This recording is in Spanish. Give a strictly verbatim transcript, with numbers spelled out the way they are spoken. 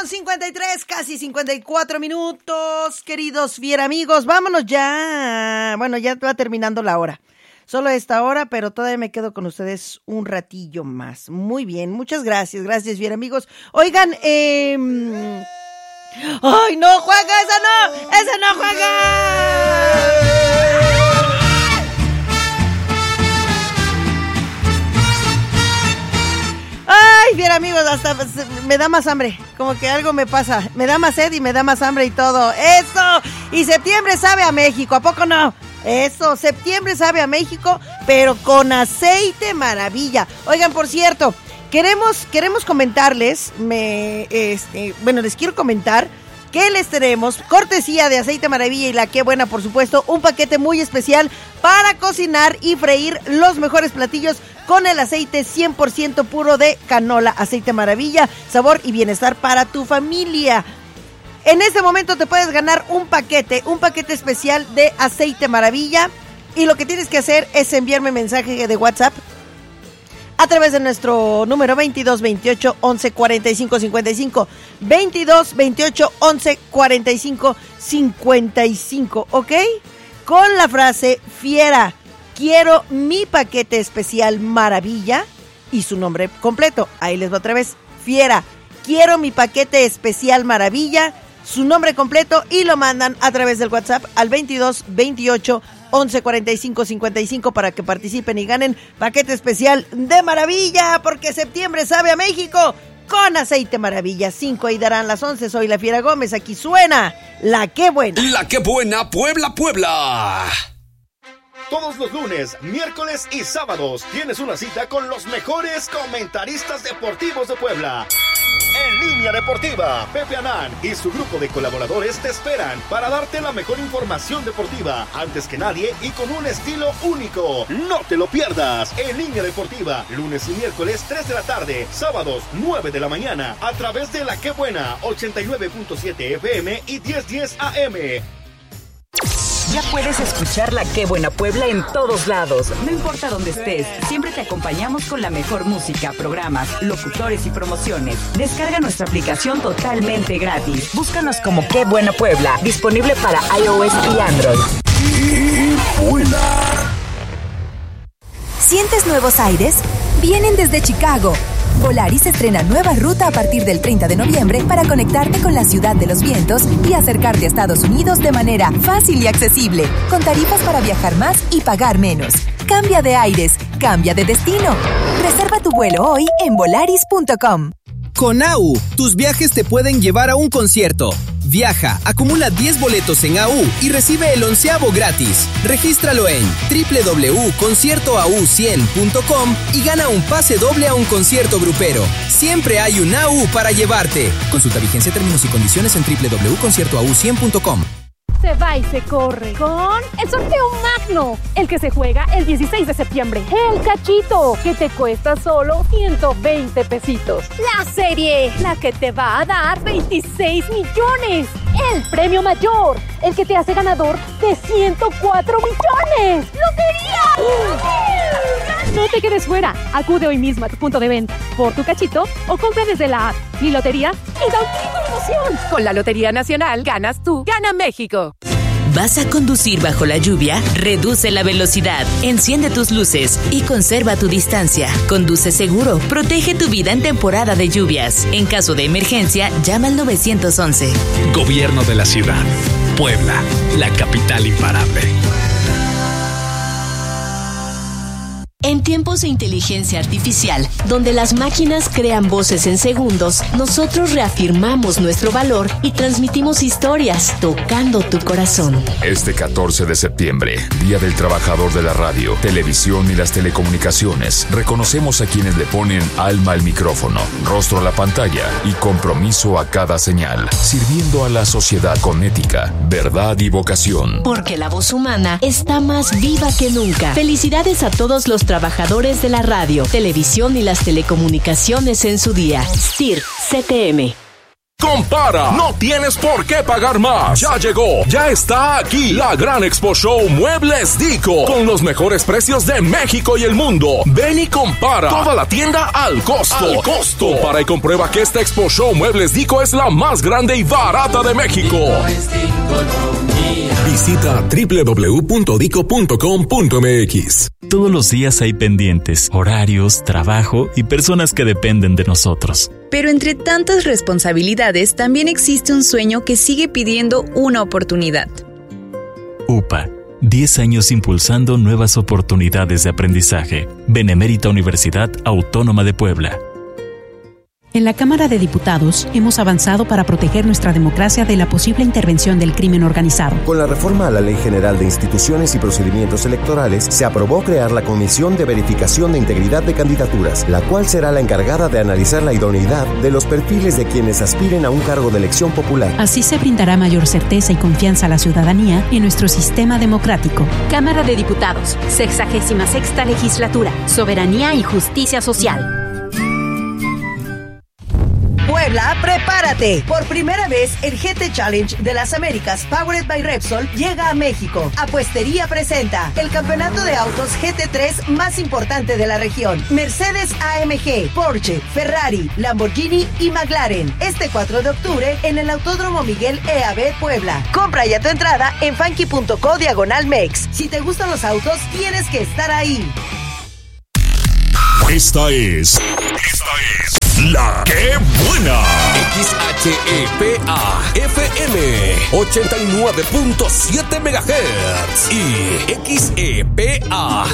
con cincuenta y tres, casi cincuenta y cuatro minutos, queridos fiera amigos. Vámonos ya. Bueno, ya va terminando la hora. Solo esta hora, pero todavía me quedo con ustedes un ratillo más. Muy bien, muchas gracias, gracias, fiera amigos. Oigan, eh... ¡ay, no, Juanga! ¡Esa no! ¡Esa no, Juanga! Ay, bien amigos, hasta me da más hambre, como que algo me pasa, me da más sed y me da más hambre y todo, eso, y septiembre sabe a México, ¿a poco no? Eso, septiembre sabe a México, pero con aceite maravilla. Oigan, por cierto, queremos, queremos comentarles, me, este, bueno, les quiero comentar que les tenemos, cortesía de Aceite Maravilla y La Qué Buena, por supuesto, un paquete muy especial para cocinar y freír los mejores platillos con el aceite cien por ciento puro de canola. Aceite Maravilla, sabor y bienestar para tu familia. En este momento te puedes ganar un paquete, un paquete especial de Aceite Maravilla, y lo que tienes que hacer es enviarme mensaje de WhatsApp a través de nuestro número veintidós veintiocho once cuarenta y cinco cincuenta y cinco, veintidós veintiocho once cuarenta y cinco cincuenta y cinco, ¿ok? Con la frase fiera, quiero mi paquete especial Maravilla y su nombre completo. Ahí les va otra vez, fiera, quiero mi paquete especial Maravilla, su nombre completo, y lo mandan a través del WhatsApp al veintidós veintiocho once cuarenta y cinco cincuenta y cinco para que participen y ganen paquete especial de Maravilla, porque septiembre sabe a México con Aceite Maravilla. Cinco y darán las once. Soy la Fiera Gómez, aquí suena La Qué Buena. La Qué Buena, Puebla, Puebla. Todos los lunes, miércoles y sábados tienes una cita con los mejores comentaristas deportivos de Puebla. En Línea Deportiva, Pepe Anán y su grupo de colaboradores te esperan para darte la mejor información deportiva antes que nadie y con un estilo único. No te lo pierdas. En Línea Deportiva, lunes y miércoles tres de la tarde, sábados nueve de la mañana, a través de La Qué Buena, ochenta y nueve punto siete F M y diez diez A M. Ya puedes escuchar La Qué Buena Puebla en todos lados. No importa dónde estés, siempre te acompañamos con la mejor música, programas, locutores y promociones. Descarga nuestra aplicación totalmente gratis. Búscanos como Qué Buena Puebla, disponible para iOS y Android. ¡Qué buena! ¿Sientes nuevos aires? Vienen desde Chicago. Volaris estrena nueva ruta a partir del treinta de noviembre para conectarte con la ciudad de los vientos y acercarte a Estados Unidos de manera fácil y accesible, con tarifas para viajar más y pagar menos. Cambia de aires, cambia de destino. Reserva tu vuelo hoy en volaris punto com. Con A U, tus viajes te pueden llevar a un concierto. Viaja, acumula diez boletos en A U y recibe el onceavo gratis. Regístralo en doble u doble u doble u punto concierto a u cien punto com y gana un pase doble a un concierto grupero. Siempre hay un A U para llevarte. Consulta vigencia, términos y condiciones en doble u doble u doble u punto concierto a u cien punto com. Se va y se corre con el sorteo magno, el que se juega el dieciséis de septiembre. El cachito, que te cuesta solo ciento veinte pesitos. La serie, la que te va a dar veintiséis millones. El premio mayor, el que te hace ganador de ciento cuatro millones. ¡Lotería! No te quedes fuera. Acude hoy mismo a tu punto de venta por tu cachito o compra desde la app Mi Lotería y da un grito de emoción. Con la Lotería Nacional ganas tú, gana México. ¿Vas a conducir bajo la lluvia? Reduce la velocidad, enciende tus luces y conserva tu distancia. Conduce seguro, protege tu vida en temporada de lluvias. En caso de emergencia, llama al nueve once. Gobierno de la Ciudad. Puebla, la capital imparable. En tiempos de inteligencia artificial, donde las máquinas crean voces en segundos, nosotros reafirmamos nuestro valor y transmitimos historias tocando tu corazón. Este catorce de septiembre, Día del Trabajador de la Radio, Televisión y las Telecomunicaciones, reconocemos a quienes le ponen alma al micrófono, rostro a la pantalla y compromiso a cada señal, sirviendo a la sociedad con ética, verdad y vocación. Porque la voz humana está más viva que nunca. Felicidades a todos los trabajadores de la radio, televisión y las telecomunicaciones en su día. S T I R C T M. Compara, no tienes por qué pagar más. Ya llegó, ya está aquí la gran Expo Show Muebles Dico, con los mejores precios de México y el mundo. Ven y compara, toda la tienda al costo. Al costo. Compara y comprueba que esta Expo Show Muebles Dico es la más grande y barata de México. Visita doble u doble u doble u punto dico punto com punto m x. Todos los días hay pendientes, horarios, trabajo y personas que dependen de nosotros. Pero entre tantas responsabilidades también existe un sueño que sigue pidiendo una oportunidad. U P A, diez años impulsando nuevas oportunidades de aprendizaje. Benemérita Universidad Autónoma de Puebla. En la Cámara de Diputados hemos avanzado para proteger nuestra democracia de la posible intervención del crimen organizado. Con la reforma a la Ley General de Instituciones y Procedimientos Electorales, se aprobó crear la Comisión de Verificación de Integridad de Candidaturas, la cual será la encargada de analizar la idoneidad de los perfiles de quienes aspiren a un cargo de elección popular. Así se brindará mayor certeza y confianza a la ciudadanía en nuestro sistema democrático. Cámara de Diputados, sexagésima sexta legislatura, Soberanía y Justicia Social. Puebla, prepárate. Por primera vez, el G T Challenge de las Américas Powered by Repsol llega a México. Apuestería presenta el campeonato de autos G T tres más importante de la región. Mercedes A M G, Porsche, Ferrari, Lamborghini y McLaren. Este cuatro de octubre en el Autódromo Miguel E A B Puebla. Compra ya tu entrada en funky punto co diagonal mex. Si te gustan los autos, tienes que estar ahí. Esta es... Esta es... La que buena. X H E P A F M ochenta y nueve punto siete megahertz y X E P A